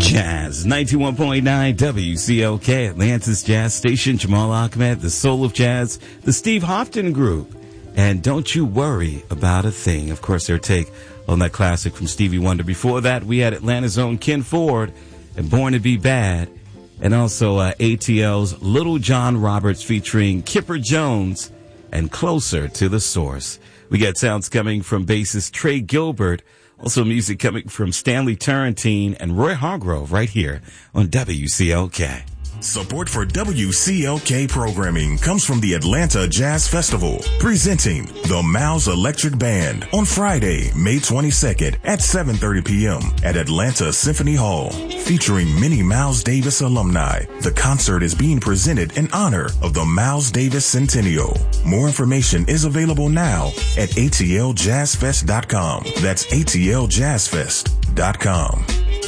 Jazz, 91.9 WCLK, Atlanta's Jazz Station. Jamal Ahmed, the Soul of Jazz, the Steve Houghton Group, and Don't You Worry About a Thing. Of course, their take on that classic from Stevie Wonder. Before that, we had Atlanta's own Ken Ford and Born to Be Bad, and also ATL's Little John Roberts featuring Kipper Jones and Closer to the Source. We got sounds coming from bassist Trey Gilbert. Also music coming from Stanley Turrentine and Roy Hargrove right here on WCLK. Support for WCLK programming comes from the Atlanta Jazz Festival, presenting the Miles Electric Band on Friday, May 22nd at 7:30 p.m. at Atlanta Symphony Hall, featuring many Miles Davis alumni. The concert is being presented in honor of the Miles Davis Centennial. More information is available now at atljazfest.com. That's atljazfest.com.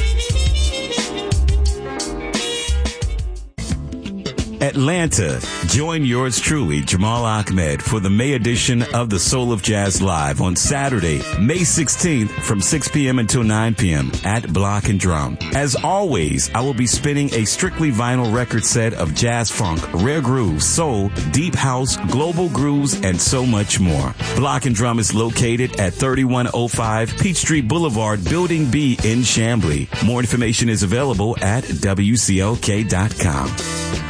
Atlanta, join yours truly, Jamal Ahmed, for the May edition of the Soul of Jazz Live on Saturday, May 16th from 6 p.m. until 9 p.m. at Block and Drum. As always, I will be spinning a strictly vinyl record set of jazz funk, rare grooves, soul, deep house, global grooves, and so much more. Block and Drum is located at 3105 Peachtree Boulevard, Building B in Chamblee. More information is available at WCLK.com.